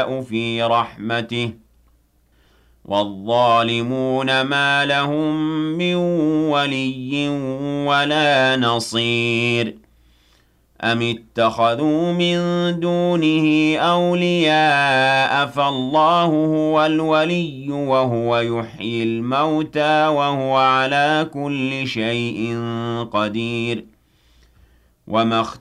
يشاء في رحمته والظالمون ما لهم من ولي ولا نصير أم اتخذوا من دونه أولياء فالله هو الولي وهو يحيي الموتى وهو على كل شيء قدير وما